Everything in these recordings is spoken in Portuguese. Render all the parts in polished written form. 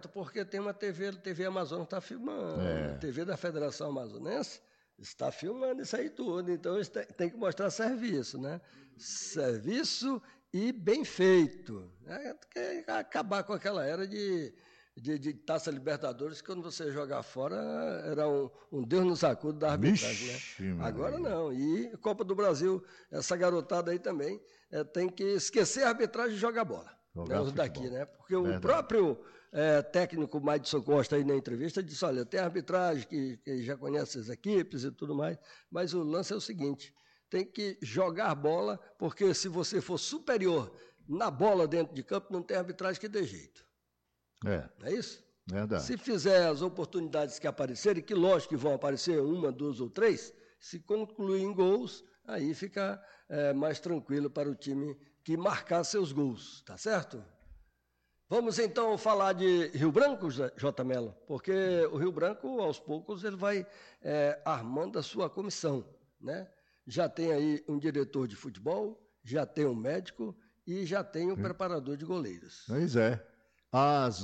porque tem uma TV Amazônia está filmando, TV da Federação Amazonense está filmando isso aí tudo, então eles tem que mostrar serviço, né? Serviço e bem feito. Tem que acabar com aquela era de Taça Libertadores, que quando você jogar fora era um Deus no sacudo da arbitragem, né? Agora não. E Copa do Brasil, essa garotada aí também tem que esquecer a arbitragem e jogar bola. Né, os daqui, né? Porque o próprio técnico Madison Costa aí na entrevista disse, olha, tem arbitragem que já conhece as equipes e tudo mais, mas o lance é o seguinte, tem que jogar bola, porque se você for superior na bola dentro de campo, não tem arbitragem que dê jeito. Não é isso? Verdade. Se fizer as oportunidades que aparecerem, que lógico que vão aparecer, 1, 2 ou 3, se concluir em gols, aí fica mais tranquilo para o time que marcar seus gols, tá certo? Vamos então falar de Rio Branco, J. Mello, porque o Rio Branco, aos poucos, ele vai armando a sua comissão, né? Já tem aí um diretor de futebol, já tem um médico e já tem um preparador de goleiros. Pois é. Às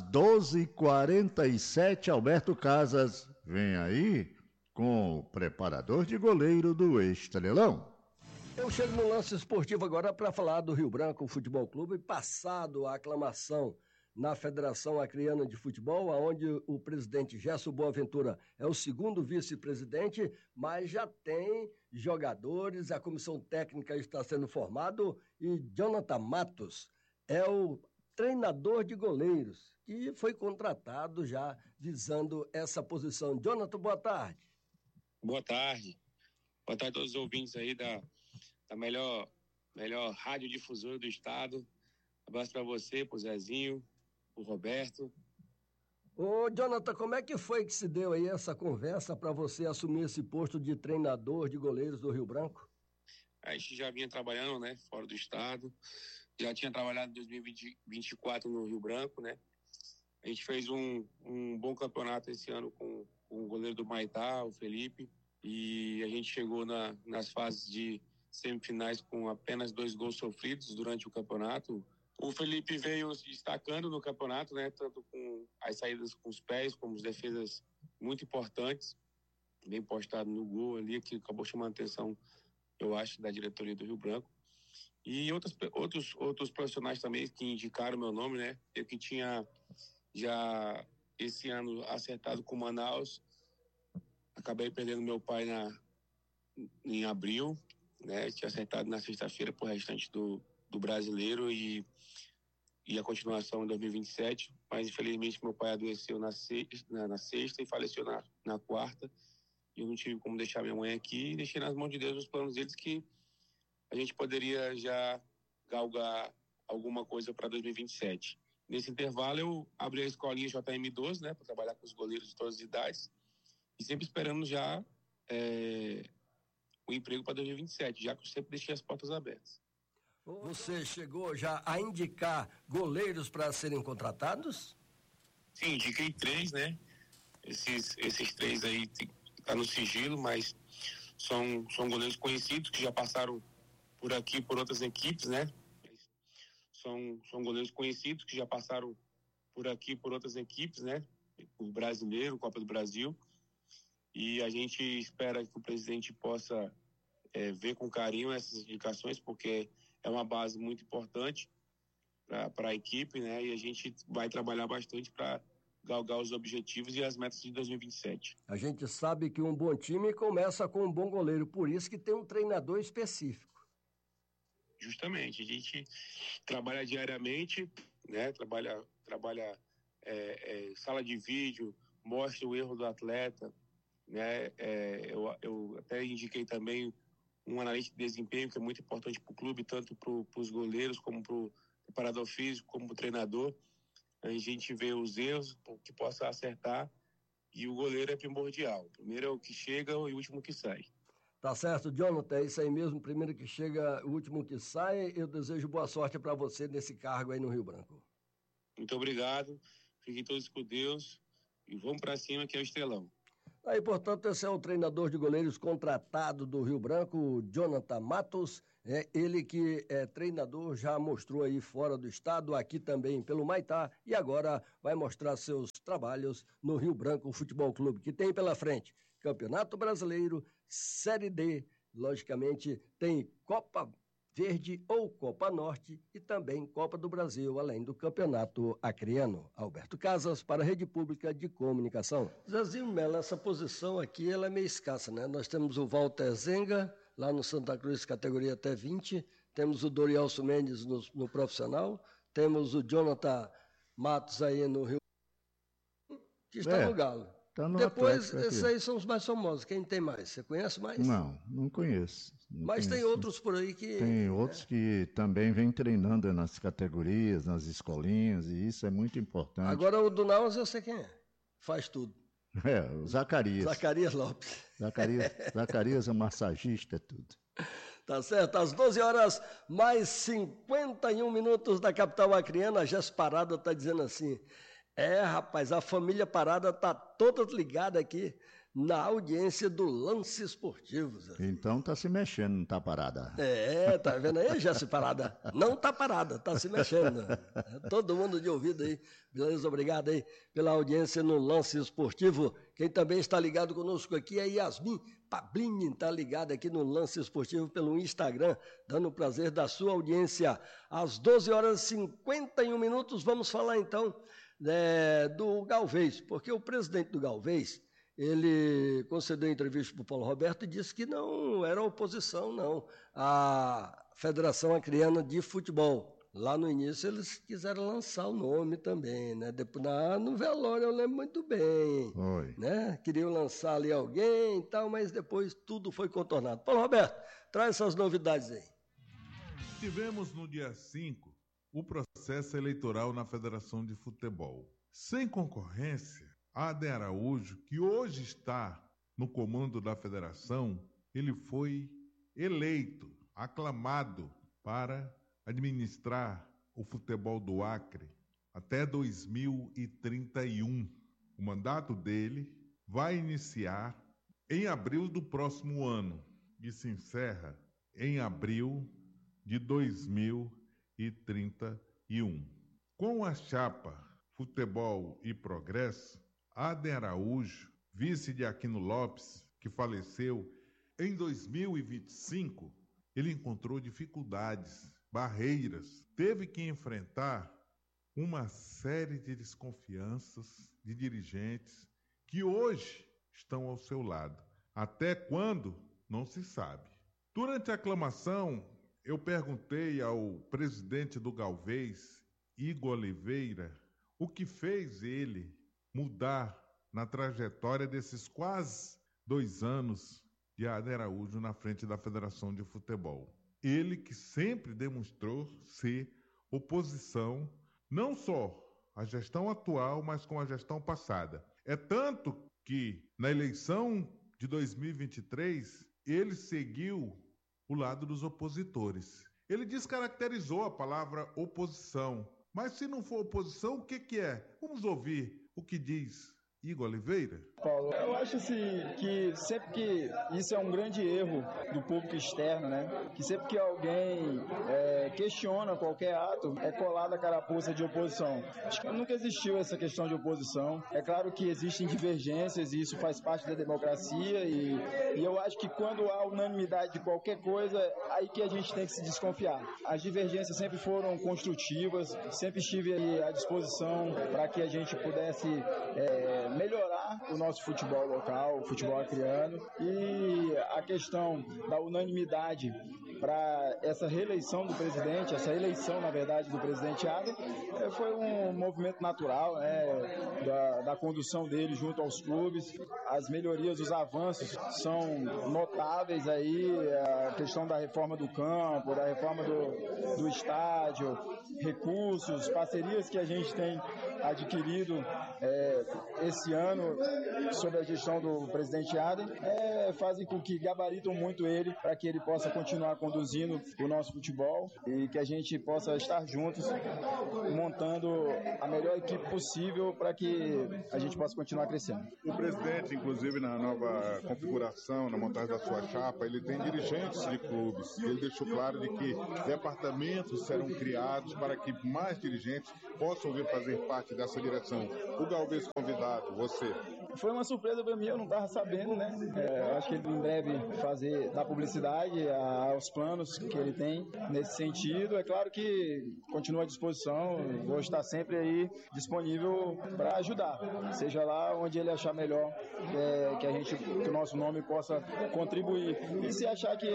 12h47, Alberto Casas vem aí com o preparador de goleiro do Estrelão. Eu chego no lance esportivo agora para falar do Rio Branco Futebol Clube, passado a aclamação na Federação Acreana de Futebol, onde o presidente Gerson Boaventura é o segundo vice-presidente, mas já tem jogadores, a comissão técnica está sendo formada e Jonathan Matos é o treinador de goleiros, que foi contratado já visando essa posição. Jonathan, boa tarde. Boa tarde. Boa tarde a todos os ouvintes aí da melhor radiodifusora do estado. Abraço para você, pro Zezinho, pro Roberto. Ô, Jonathan, como é que foi que se deu aí essa conversa para você assumir esse posto de treinador de goleiros do Rio Branco? A gente já vinha trabalhando, né, fora do estado. Já tinha trabalhado em 2024 no Rio Branco, né? A gente fez um bom campeonato esse ano com o goleiro do Maitá, o Felipe, e a gente chegou nas fases de semifinais com apenas 2 gols sofridos durante o campeonato. O Felipe veio se destacando no campeonato, né? Tanto com as saídas com os pés, como as defesas muito importantes, bem postado no gol ali, que acabou chamando a atenção, eu acho, da diretoria do Rio Branco. E outros profissionais também que indicaram meu nome, né? Eu que tinha já esse ano acertado com Manaus, acabei perdendo meu pai em abril, né? Tinha acertado na sexta-feira pro restante do brasileiro e a continuação em 2027, mas infelizmente meu pai adoeceu na sexta e faleceu na quarta, e eu não tive como deixar minha mãe aqui, e deixei nas mãos de Deus os planos deles que a gente poderia já galgar alguma coisa para 2027. Nesse intervalo, eu abri a escolinha JM12, né, para trabalhar com os goleiros de todas as idades, e sempre esperando já o emprego para 2027, já que eu sempre deixei as portas abertas. Você chegou já a indicar goleiros para serem contratados? Sim, indiquei 3, né? Esses 3 aí tá no sigilo, mas são goleiros conhecidos que já passaram por aqui, por outras equipes, né? São goleiros conhecidos que já passaram por aqui, por outras equipes, né? O brasileiro, Copa do Brasil. E a gente espera que o presidente possa ver com carinho essas indicações, porque é uma base muito importante para a equipe, né? E a gente vai trabalhar bastante para galgar os objetivos e as metas de 2027. A gente sabe que um bom time começa com um bom goleiro, por isso que tem um treinador específico. Justamente, a gente trabalha diariamente, né? Trabalha sala de vídeo, mostra o erro do atleta, né? Eu até indiquei também um analista de desempenho que é muito importante para o clube, tanto para os goleiros como para o preparador físico, como para o treinador. A gente vê os erros que possa acertar, e o goleiro é primordial. Primeiro é o que chega e o último que sai. Tá certo, Jonathan, é isso aí mesmo, primeiro que chega, o último que sai. Eu desejo boa sorte para você nesse cargo aí no Rio Branco. Muito obrigado, fiquem todos com Deus e vamos para cima, que é o Estrelão. Aí, portanto, esse é o treinador de goleiros contratado do Rio Branco, Jonathan Matos, Ele que é treinador, já mostrou aí fora do estado, aqui também pelo Maitá, e agora vai mostrar seus trabalhos no Rio Branco Futebol Clube, que tem pela frente Campeonato Brasileiro, Série D, logicamente tem Copa Verde ou Copa Norte e também Copa do Brasil, além do Campeonato Acreano. Alberto Casas, para a Rede Pública de Comunicação. Zezinho Melo, essa posição aqui ela é meio escassa, né? Nós temos o Walter Zenga, lá no Santa Cruz, categoria até 20, temos o Dorielso Mendes no profissional, temos o Jonathan Matos aí no Rio, que está no Galo. Tá no Depois, Atlético, esses aí são os mais famosos. Quem tem mais? Você conhece mais? Não conheço. Mas tem outros por aí que... Tem outros que também vêm treinando nas categorias, nas escolinhas, e isso é muito importante. Agora o do Nauas eu sei quem é. Faz tudo. O Zacarias. Zacarias Lopes. Zacarias é massagista, é tudo. Tá certo, às 12 horas, mais 51 minutos da capital acreana, a Jess Parada está dizendo assim... rapaz, a família Parada está toda ligada aqui na audiência do Lance Esportivo. Zé. Então tá se mexendo, não tá parada. Tá vendo aí, Jéssica Parada? Não tá parada, tá se mexendo. Todo mundo de ouvido aí. Beleza, obrigado aí pela audiência no Lance Esportivo. Quem também está ligado conosco aqui é Yasmin Pablini, está ligado aqui no Lance Esportivo pelo Instagram, dando o prazer da sua audiência. Às 12 horas e 51 minutos, vamos falar então do Galvez, porque o presidente do Galvez, ele concedeu entrevista para o Paulo Roberto e disse que não era oposição, não, à Federação Acreana de Futebol. Lá no início eles quiseram lançar o nome também, né? Depois, no velório eu lembro muito bem, né? Queriam lançar ali alguém e tal, mas depois tudo foi contornado. Paulo Roberto, traz essas novidades aí. Tivemos no dia 5 o processo eleitoral na Federação de Futebol. Sem concorrência, Adem Araújo, que hoje está no comando da federação, ele foi eleito, aclamado para administrar o futebol do Acre até 2031. O mandato dele vai iniciar em abril do próximo ano e se encerra em abril de 2031. Com a chapa Futebol e Progresso, Adem Araújo, vice de Aquino Lopes, que faleceu em 2025, ele encontrou dificuldades, barreiras, teve que enfrentar uma série de desconfianças de dirigentes que hoje estão ao seu lado. Até quando? Não se sabe. Durante a aclamação, eu perguntei ao presidente do Galvez, Igor Oliveira, o que fez ele mudar na trajetória desses quase 2 anos de Adem Araújo na frente da Federação de Futebol. Ele que sempre demonstrou ser oposição, não só à gestão atual, mas com a gestão passada. É tanto que, na eleição de 2023, ele seguiu o lado dos opositores. Ele descaracterizou a palavra oposição. Mas se não for oposição, o que é? Vamos ouvir o que diz Igor Oliveira. Paulo, eu acho assim que sempre que isso é um grande erro do público externo, né? Que sempre que alguém questiona qualquer ato, é colada a carapuça de oposição. Acho que nunca existiu essa questão de oposição. É claro que existem divergências e isso faz parte da democracia e eu acho que quando há unanimidade de qualquer coisa, aí que a gente tem que se desconfiar. As divergências sempre foram construtivas, sempre estive aí à disposição para que a gente pudesse melhorar o nosso futebol local, o futebol acreano, e a questão da unanimidade para essa reeleição do presidente, essa eleição, na verdade, do presidente Adem, foi um movimento natural, da condução dele junto aos clubes. As melhorias, os avanços são notáveis aí, a questão da reforma do campo, da reforma do estádio, recursos, parcerias que a gente tem adquirido esse ano sob a gestão do presidente Adem, fazem com que gabaritam muito ele para que ele possa continuar conduzindo o nosso futebol e que a gente possa estar juntos montando a melhor equipe possível para que a gente possa continuar crescendo. O presidente, inclusive, na nova configuração, na montagem da sua chapa, ele tem dirigentes de clubes. Ele deixou claro de que departamentos serão criados para que mais dirigentes possam vir fazer parte dessa direção. O Galvez convidado, você. Foi uma surpresa para mim, eu não estava sabendo, né? Acho que ele em breve dar publicidade aos planos que ele tem nesse sentido. É claro que continuo à disposição, vou estar sempre aí disponível para ajudar, seja lá onde ele achar melhor que o nosso nome possa contribuir. E se achar que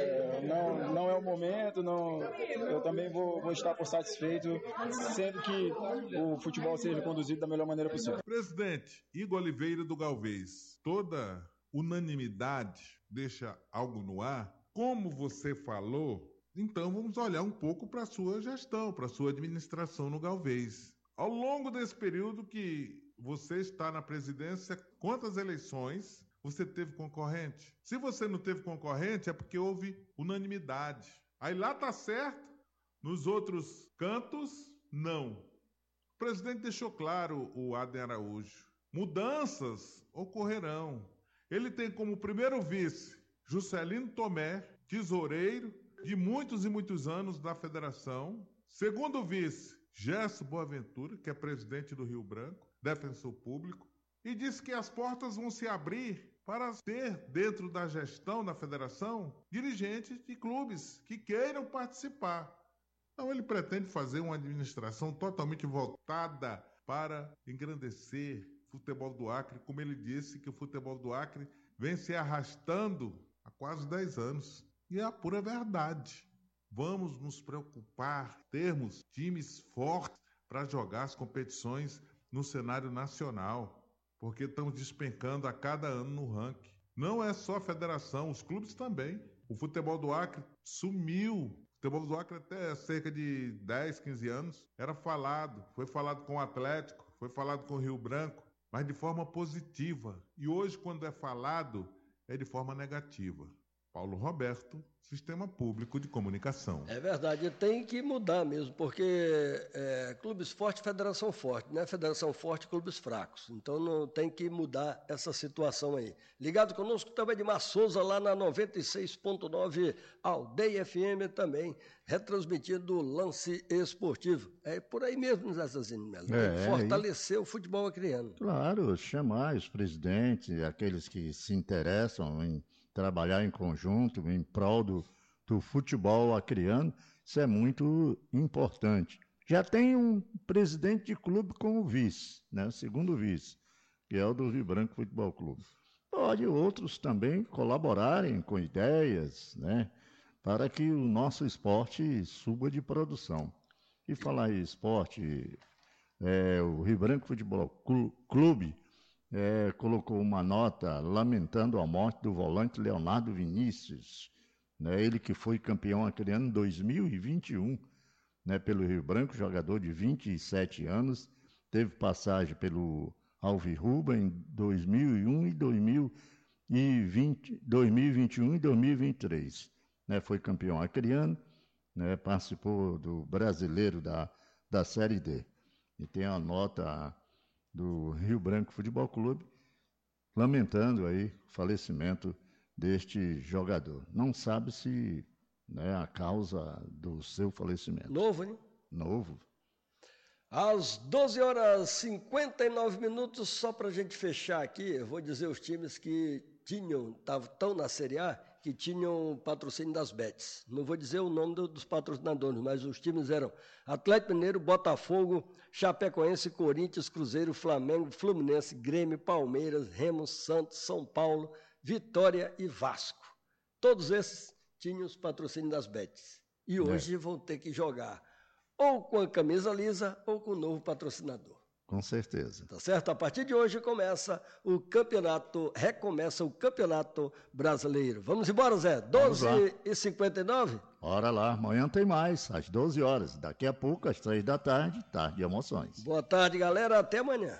não é o momento, eu também vou estar por satisfeito, sendo que o futebol seja conduzido da melhor maneira possível. Presidente, Igor Oliveira do Galvez, toda unanimidade deixa algo no ar? Como você falou, então vamos olhar um pouco para a sua gestão, para a sua administração no Galvez. Ao longo desse período que você está na presidência, quantas eleições você teve concorrente? Se você não teve concorrente, é porque houve unanimidade. Aí lá está certo, nos outros cantos, não. O presidente deixou claro, o Adem Araújo, mudanças ocorrerão. Ele tem como primeiro vice Juscelino Tomé, tesoureiro de muitos e muitos anos da federação. Segundo vice, Gerson Boaventura, que é presidente do Rio Branco, defensor público, e disse que as portas vão se abrir para ter dentro da gestão da federação dirigentes de clubes que queiram participar. Então ele pretende fazer uma administração totalmente voltada para engrandecer o futebol do Acre, como ele disse que o futebol do Acre vem se arrastando há quase 10 anos. E é a pura verdade. Vamos nos preocupar, termos times fortes para jogar as competições no cenário nacional, porque estamos despencando a cada ano no ranking. Não é só a federação, os clubes também. O futebol do Acre sumiu. O futebol do Acre até cerca de 10, 15 anos era falado. Foi falado com o Atlético, foi falado com o Rio Branco, mas de forma positiva. E hoje, quando é falado, é de forma negativa. Paulo Roberto, Sistema Público de Comunicação. É verdade, tem que mudar mesmo, porque clubes fortes, federação forte, né? Federação forte, clubes fracos. Então não tem que mudar essa situação aí. Ligado conosco também de Souza, lá na 96.9 Aldeia FM também, retransmitindo o Lance Esportivo. É por aí mesmo, Zé Cezinho Melo. Fortalecer o futebol acreano. Claro, chamar os presidentes, aqueles que se interessam em trabalhar em conjunto, em prol do futebol acreano, isso é muito importante. Já tem um presidente de clube como vice, né, segundo vice, que é o do Rio Branco Futebol Clube. Pode outros também colaborarem com ideias, né, para que o nosso esporte suba de produção. E falar em esporte, o Rio Branco Futebol Clube colocou uma nota lamentando a morte do volante Leonardo Vinícius, né, ele que foi campeão acreano em 2021, né, pelo Rio Branco, jogador de 27 anos, teve passagem pelo Alvirrubra em 2001 e 2021 e 2023. Né, foi campeão acreano, né, participou do brasileiro da Série D. E tem a nota do Rio Branco Futebol Clube, lamentando aí o falecimento deste jogador. Não sabe-se, né, a causa do seu falecimento. Novo, né? Novo. Às 12h59, só para a gente fechar aqui, eu vou dizer os times que estão na Série A, que tinham patrocínio das bets. Não vou dizer o nome dos patrocinadores, mas os times eram Atlético Mineiro, Botafogo, Chapecoense, Corinthians, Cruzeiro, Flamengo, Fluminense, Grêmio, Palmeiras, Remo, Santos, São Paulo, Vitória e Vasco. Todos esses tinham os patrocínios das bets. E hoje vão ter que jogar ou com a camisa lisa ou com o novo patrocinador. Com certeza. Tá certo? A partir de hoje recomeça o campeonato brasileiro. Vamos embora, Zé? 12h59? Bora lá, amanhã tem mais, às 12 horas. Daqui a pouco, às 3 da tarde, tarde de emoções. Boa tarde, galera. Até amanhã.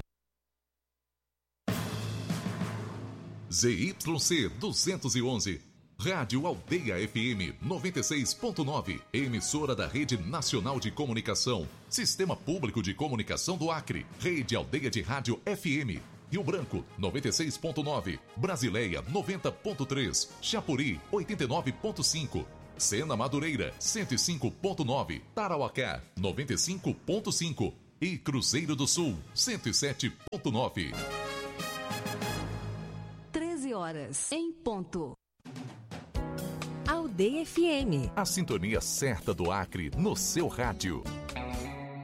ZYC 211, Rádio Aldeia FM 96.9, emissora da Rede Nacional de Comunicação, Sistema Público de Comunicação do Acre, Rede Aldeia de Rádio FM, Rio Branco 96.9, Brasileia 90.3, Chapuri 89.5, Sena Madureira 105.9, Tarauacá 95.5 e Cruzeiro do Sul 107.9. 13 horas em ponto. Aldeia FM. A sintonia certa do Acre no seu rádio.